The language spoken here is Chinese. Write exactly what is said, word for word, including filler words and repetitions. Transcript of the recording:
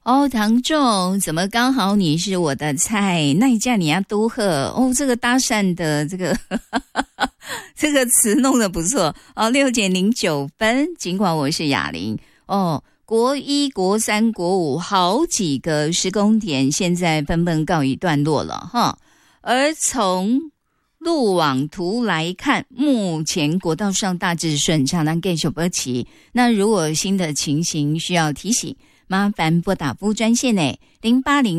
哦，唐仲，怎么刚好你是我的菜？那一架你要都喝哦，这个搭讪的这个这个词弄得不错哦，六点零九分。尽管我是雅玲哦，国一、国三、国五好几个施工点现在纷纷告一段落了哈。而从路网图来看，目前国道上大致顺畅，那继续保持。那如果新的情形需要提醒，麻烦拨打服务专线呢零八零